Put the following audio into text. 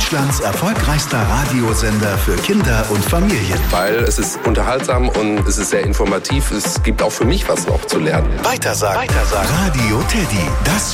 Deutschlands erfolgreichster Radiosender für Kinder und Familien. Weil es ist unterhaltsam und es ist sehr informativ. Es gibt auch für mich was noch zu lernen. Weitersagen. Radio Teddy, das